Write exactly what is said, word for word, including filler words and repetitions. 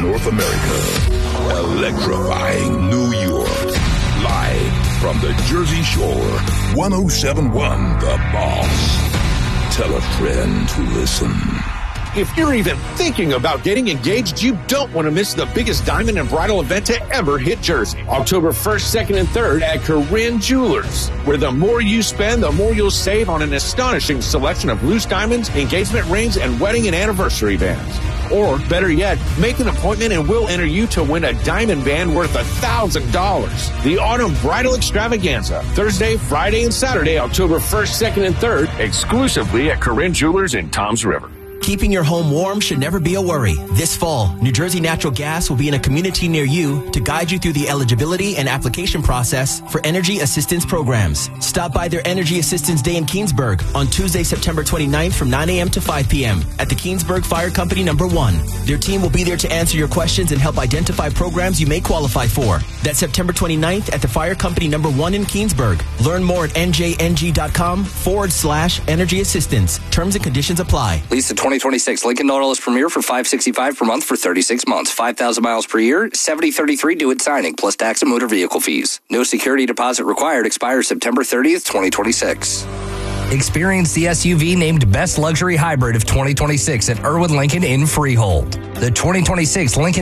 North America. Electrifying New York. Live from the Jersey Shore. one oh seven point one The Boss. Tell a friend to listen. If you're even thinking about getting engaged, you don't want to miss the biggest diamond and bridal event to ever hit Jersey. October first, second, and third at Corinne Jewelers, where the more you spend, the more you'll save on an astonishing selection of loose diamonds, engagement rings, and wedding and anniversary bands. Or, better yet, make an appointment and we'll enter you to win a diamond band worth one thousand dollars. The Autumn Bridal Extravaganza, Thursday, Friday, and Saturday, October first, second, and third, exclusively at Corinne Jewelers in Toms River. Keeping your home warm should never be a worry. This fall, New Jersey Natural Gas will be in a community near you to guide you through the eligibility and application process for energy assistance programs. Stop by their Energy Assistance Day in Keensburg on Tuesday, September twenty-ninth from nine a.m. to five p.m. at the Keensburg Fire Company number one. Their team will be there to answer your questions and help identify programs you may qualify for. That's September twenty-ninth at the Fire Company number one in Keensburg. Learn more at njng.com forward slash energy assistance. Terms and conditions apply. Lease the twenty twenty-six Lincoln Nautilus Premier for five hundred sixty-five dollars per month for thirty-six months. five thousand miles per year, seventy thirty-three due at signing, plus tax and motor vehicle fees. No security deposit required. Expires September thirtieth, twenty twenty-six. Experience the S U V named Best Luxury Hybrid of twenty twenty-six at Irwin Lincoln in Freehold. The twenty twenty-six Lincoln